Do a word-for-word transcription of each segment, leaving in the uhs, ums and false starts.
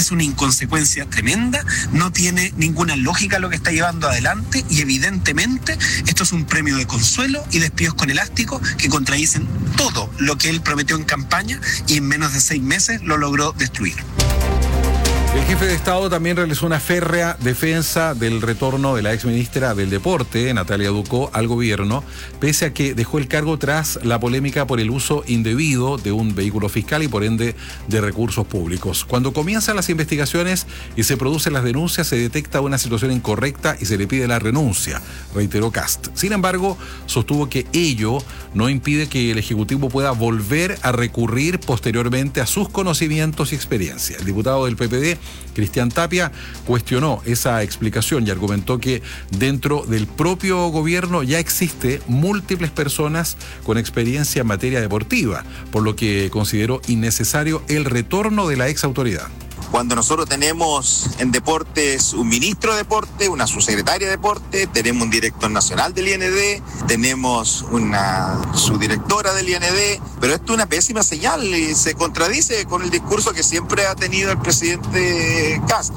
es una inconsecuencia tremenda, no tiene ninguna lógica lo que está llevando adelante y evidentemente esto es un premio de consuelo y despidos con elástico que contradicen todo lo que él prometió en campaña y en menos de seis meses lo logró destruir. El jefe de Estado también realizó una férrea defensa del retorno de la exministra del Deporte, Natalia Ducó, al gobierno, pese a que dejó el cargo tras la polémica por el uso indebido de un vehículo fiscal y por ende de recursos públicos. Cuando comienzan las investigaciones y se producen las denuncias, se detecta una situación incorrecta y se le pide la renuncia, reiteró Kast. Sin embargo, sostuvo que ello no impide que el Ejecutivo pueda volver a recurrir posteriormente a sus conocimientos y experiencia. El diputado del P P D, Cristian Tapia, cuestionó esa explicación y argumentó que dentro del propio gobierno ya existe múltiples personas con experiencia en materia deportiva, por lo que consideró innecesario el retorno de la ex autoridad. Cuando nosotros tenemos en deportes un ministro de deporte, una subsecretaria de deporte, tenemos un director nacional del I N D, tenemos una subdirectora del I N D, pero esto es una pésima señal y se contradice con el discurso que siempre ha tenido el presidente Kast.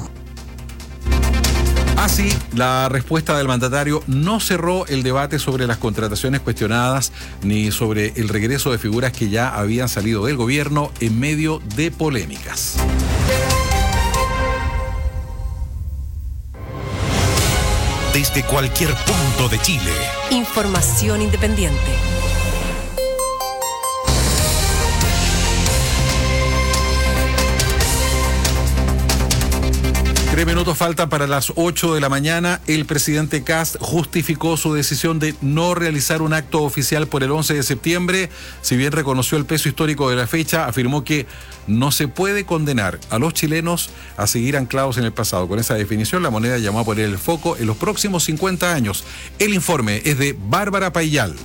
Así, la respuesta del mandatario no cerró el debate sobre las contrataciones cuestionadas ni sobre el regreso de figuras que ya habían salido del gobierno en medio de polémicas. Desde cualquier punto de Chile. Información independiente. Tres minutos faltan para las ocho de la mañana. El presidente Kast justificó su decisión de no realizar un acto oficial por el once de septiembre. Si bien reconoció el peso histórico de la fecha, afirmó que no se puede condenar a los chilenos a seguir anclados en el pasado. Con esa definición, La Moneda llamó a poner el foco en los próximos cincuenta años. El informe es de Bárbara Paillal.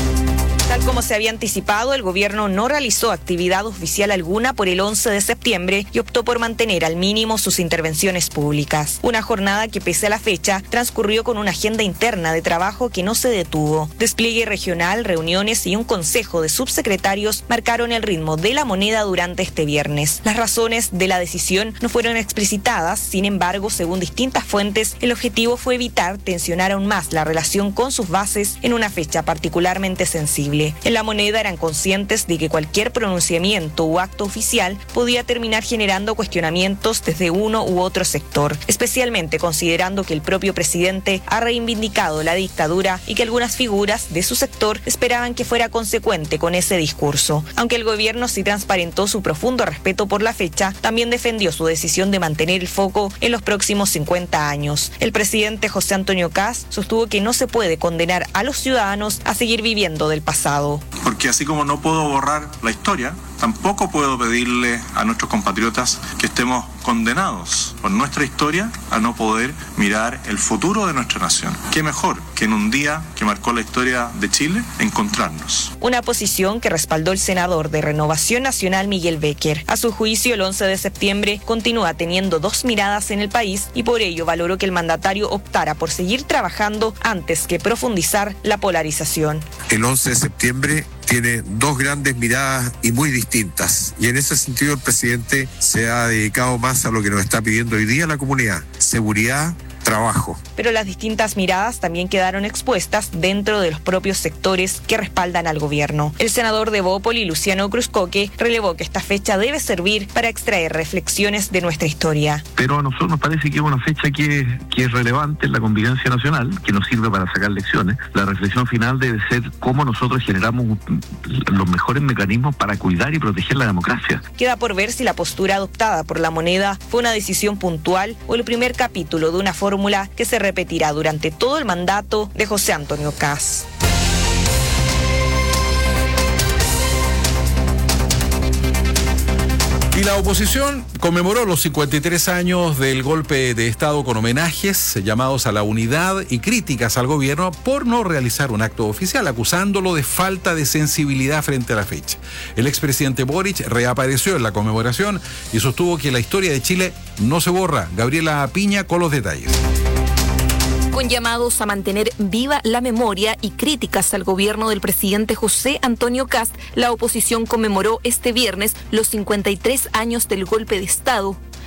Tal como se había anticipado, el gobierno no realizó actividad oficial alguna por el once de septiembre y optó por mantener al mínimo sus intervenciones públicas. Una jornada que, pese a la fecha, transcurrió con una agenda interna de trabajo que no se detuvo. Despliegue regional, reuniones y un consejo de subsecretarios marcaron el ritmo de La Moneda durante este viernes. Las razones de la decisión no fueron explicitadas, sin embargo, según distintas fuentes, el objetivo fue evitar tensionar aún más la relación con sus bases en una fecha particularmente sensible. En La Moneda eran conscientes de que cualquier pronunciamiento o acto oficial podía terminar generando cuestionamientos desde uno u otro sector, especialmente considerando que el propio presidente ha reivindicado la dictadura y que algunas figuras de su sector esperaban que fuera consecuente con ese discurso. Aunque el gobierno sí transparentó su profundo respeto por la fecha, también defendió su decisión de mantener el foco en los próximos cincuenta años. El presidente José Antonio Kast sostuvo que no se puede condenar a los ciudadanos a seguir viviendo del pasado. Porque así como no puedo borrar la historia, tampoco puedo pedirle a nuestros compatriotas que estemos condenados por nuestra historia a no poder mirar el futuro de nuestra nación. ¿Qué mejor que en un día que marcó la historia de Chile encontrarnos? Una posición que respaldó el senador de Renovación Nacional Miguel Becker. A su juicio, el once de septiembre continúa teniendo dos miradas en el país y por ello valoró que el mandatario optara por seguir trabajando antes que profundizar la polarización. El once de septiembre tiene dos grandes miradas y muy distintas. Y en ese sentido el presidente se ha dedicado más a lo que nos está pidiendo hoy día la comunidad: seguridad, trabajo. Pero las distintas miradas también quedaron expuestas dentro de los propios sectores que respaldan al gobierno. El senador de Bópoli, Luciano Cruzcoque, relevó que esta fecha debe servir para extraer reflexiones de nuestra historia. Pero a nosotros nos parece que es una fecha que, que es relevante en la convivencia nacional, que nos sirve para sacar lecciones. La reflexión final debe ser cómo nosotros generamos los mejores mecanismos para cuidar y proteger la democracia. Queda por ver si la postura adoptada por La Moneda fue una decisión puntual o el primer capítulo de una fórmula que se repetirá durante todo el mandato de José Antonio Kast. Y la oposición conmemoró los cincuenta y tres años del golpe de Estado con homenajes, llamados a la unidad y críticas al gobierno por no realizar un acto oficial, acusándolo de falta de sensibilidad frente a la fecha. El expresidente Boric reapareció en la conmemoración y sostuvo que la historia de Chile no se borra. Gabriela Piña con los detalles. Con llamados a mantener viva la memoria y críticas al gobierno del presidente José Antonio Kast, la oposición conmemoró este viernes los cincuenta y tres años del golpe de Estado